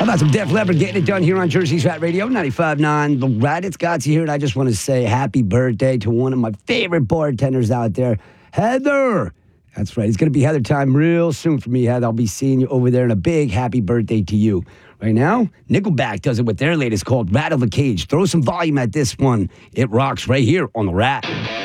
How about some Def Leppard getting it done here on Jersey's Rat Radio, 95.9 The Rat. It's Gotsy here, and I just want to say happy birthday to one of my favorite bartenders out there, Heather. That's right. It's going to be Heather time real soon for me, Heather. I'll be seeing you over there, and a big happy birthday to you. Right now, Nickelback does it with their latest called Rattle the Cage. Throw some volume at this one. It rocks right here on The Rat.